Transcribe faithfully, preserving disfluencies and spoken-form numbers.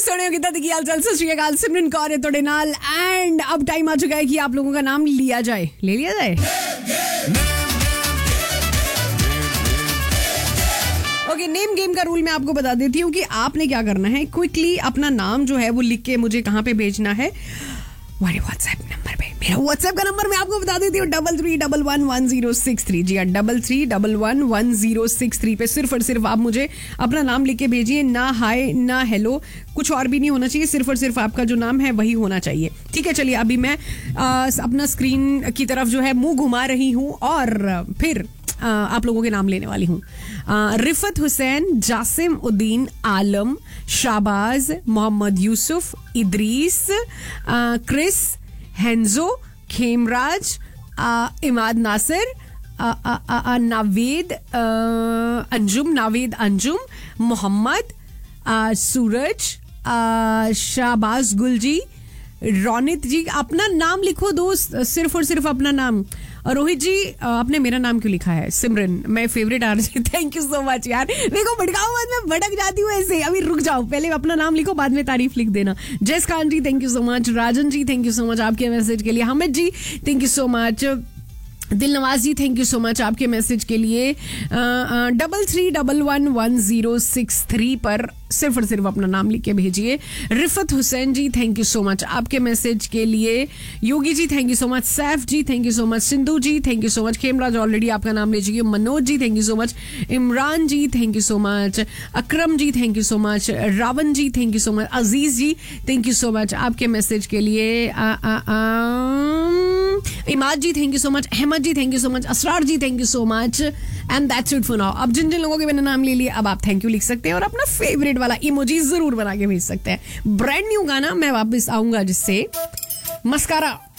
सोने कितना दिखी हाल चाल सत श्री अकाल सिमरन कौर है तोड़े नाल एंड अब टाइम आ चुका है कि आप लोगों का नाम लिया जाए ले लिया जाए ओके नेम गेम का रूल मैं आपको बता देती हूँ कि आपने क्या करना है क्विकली अपना नाम जो है वो लिख के मुझे कहाँ पे भेजना है हमारे व्हाट्सएप नंबर पे मेरा व्हाट्सएप का नंबर मैं आपको बता देती हूँ double three double one one zero six three G हाँ double three double one one zero six three पे सिर्फ और सिर्फ आप मुझे अपना नाम लिख के भेजिए ना हाय ना हेलो कुछ और भी नहीं होना चाहिए सिर्फ और सिर्फ आपका जो नाम है वही होना चाहिए ठीक है चलिए अभी मैं आ, अपना स्क्रीन की तरफ जो है मुंह घुमा रही हूँ और फिर आ, आप लोगों के नाम लेने वाली हूँ रिफत हुसैन जासिम उद्दीन आलम शाबाज मोहम्मद यूसुफ इदरीस आ, क्रिस हेंजो खेमराज आ, इमाद नासिर आ, आ, आ, आ, नावेद आ, अंजुम नावेद अंजुम मोहम्मद आ, सूरज आ, शाबाज गुलजी रोनित जी अपना नाम लिखो दोस्त सिर्फ और सिर्फ अपना नाम रोहित जी आपने मेरा नाम क्यों लिखा है सिमरन मैं favourite RJ thank you so much यार देखो भटकाओ मत मैं भटक जाती हूँ ऐसे अभी रुक जाओ पहले अपना नाम लिखो बाद में तारीफ लिख देना जयस खान जी thank you so much Rajan ji thank you so much आपके मैसेज के लिए हामिद जी थैंक यू सो मच दिल नवाज जी थैंक यू सो मच आपके मैसेज के लिए double three double one one zero six three पर सिर्फ और सिर्फ अपना नाम लिख के भेजिए रिफत हुसैन जी थैंक यू सो मच आपके मैसेज के लिए Yogi ji thank you so much Saif ji thank you so much Sindhu ji thank you so much Khemraj already आपका नाम ले चुकी Manoj ji thank you so much Imran ji thank you so much Akram ji thank you so much Ravan ji thank you so much Aziz ji thank you so much आपके message के लिए आ, आ, आ, इमाद जी thank you so much Ahmad ji thank you so much Asrar ji thank you so much and that's it for now अब जिन जिन लोगों के मैंने नाम ले लिए अब आप थैंक यू लिख सकते हैं और अपना फेवरेट वाला इमोजी जरूर बना के भेज सकते हैं ब्रांड न्यू गाना मैं वापस आऊंगा जिससे मस्कारा